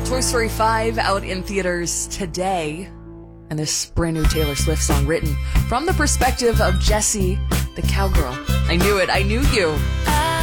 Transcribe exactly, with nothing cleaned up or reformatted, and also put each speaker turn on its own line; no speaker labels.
Toy Story five out in theaters today. And this brand new Taylor Swift song written from the perspective of Jessie, the cowgirl. I knew it. I knew you.
I